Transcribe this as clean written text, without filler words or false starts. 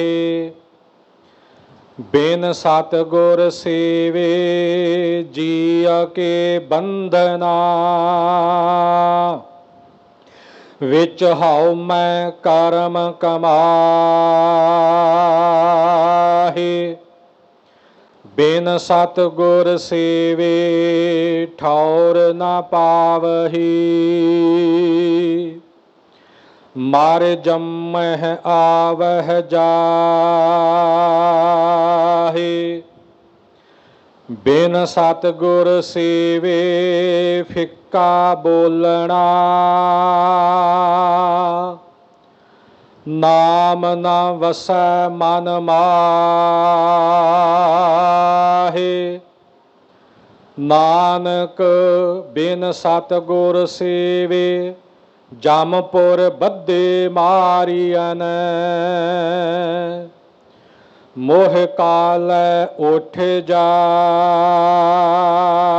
ਬਿਨ ਸਤਿਗੁਰ ਸੇਵੇ ਜੀਅ ਕੇ ਬੰਧਨਾ, ਵਿੱਚ ਹਉ ਮੈਂ ਕਰਮ ਕਮਾਹੇ। ਬਿਨ ਸਤਿਗੁਰ ਸੇਵੇ ਠੌਰ ਨਾ ਪਾਵਹੀ, ਮਰ ਜੰਮਹਿ ਆਵਹਿ ਜਾਹੇ। ਬਿਨ ਸਤਿਗੁਰ ਸੇਵੇ ਫਿੱਕਾ ਬੋਲਣਾ, ਨਾਮ ਨਾ ਵਸੈ ਮਨ ਮਾਹੇ। ਨਾਨਕ ਬਿਨ ਸਤਿਗੁਰ ਸੇਵੇ ਜਮਪੁਰ ਬੱਧੇ ਮਾਰੀਅਨ, ਮੋਹ ਕਾਲੈ ਉਠ ਜਾਹੇ।